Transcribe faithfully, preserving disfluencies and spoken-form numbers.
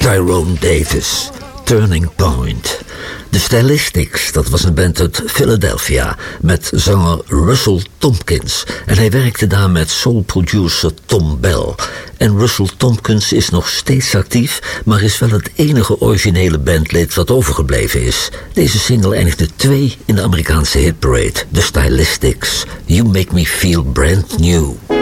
Tyrone Davis, Turning Point. De Stylistics, dat was een band uit Philadelphia met zanger Russell Tompkins. En hij werkte daar met soul-producer Tom Bell. En Russell Tompkins is nog steeds actief, maar is wel het enige originele bandlid wat overgebleven is. Deze single eindigde twee in de Amerikaanse hitparade. The Stylistics, You Make Me Feel Brand New.